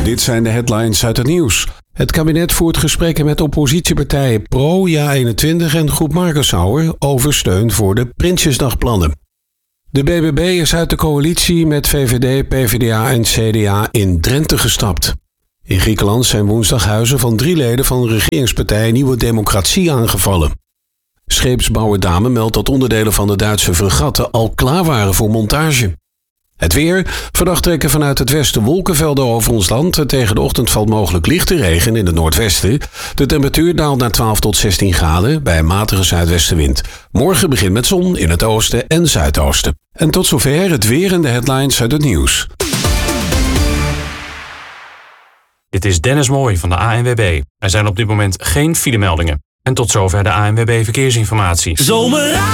Dit zijn de headlines uit het nieuws. Het kabinet voert gesprekken met oppositiepartijen Pro, Ja21 en Groep Markensauer over steun voor de Prinsjesdagplannen. De BBB is uit de coalitie met VVD, PvdA en CDA in Drenthe gestapt. In Griekenland zijn woensdag huizen van 3 leden van de regeringspartij Nieuwe Democratie aangevallen. Scheepsbouwer Dame meldt dat onderdelen van de Duitse fregatten al klaar waren voor montage. Het weer. Vannacht trekken vanuit het westen wolkenvelden over ons land. Tegen de ochtend valt mogelijk lichte regen in het noordwesten. De temperatuur daalt naar 12 tot 16 graden bij een matige zuidwestenwind. Morgen begint met zon in het oosten en zuidoosten. En tot zover het weer en de headlines uit het nieuws. Dit is Dennis Mooij van de ANWB. Er zijn op dit moment geen filemeldingen. En tot zover de ANWB Verkeersinformatie.